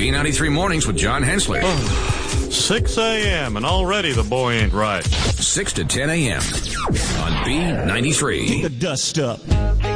B93 Mornings with John Hensler. 6 a.m. and already the boy ain't right. 6 to 10 a.m. on B93. The dust up.